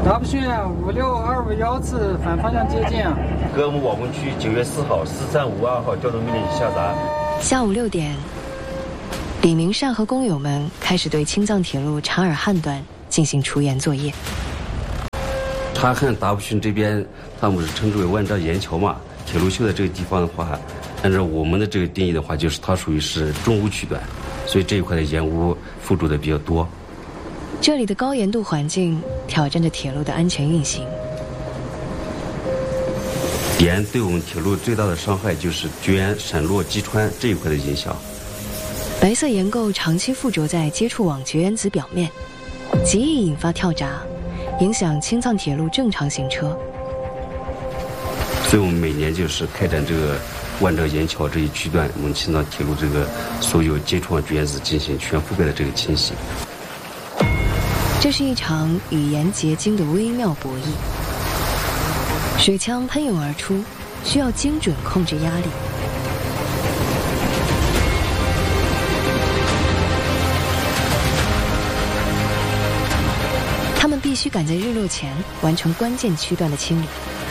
大部巡56251次反方向接近啊。 膈木网工区9月4号4352号调动命令下达。 下午6点，李明善和工友们开始对青藏铁路察尔汉段进行除岩作业。 察尔汉达布逊这边，他们是称之为万丈岩桥嘛。铁路修在这个地方的话，按照我们的这个定义的话，就是它属于是中污区段，所以这一块的岩污附着的比较多。 这里的高盐度环境挑战着铁路的安全运行。 盐对我们铁路最大的伤害就是绝缘闪落击穿这一块的影响。 白色盐垢长期附着在接触网绝缘子表面，极易引发跳闸，影响青藏铁路正常行车。 所以我们每年就是开展这个万丈岩桥这一区段，我们青藏铁路这个所有接触绝缘子进行全覆盖的这个清洗。 这是一场与盐结晶的微妙博弈，水枪喷涌而出，需要精准控制压力。他们必须赶在日落前完成关键区段的清理。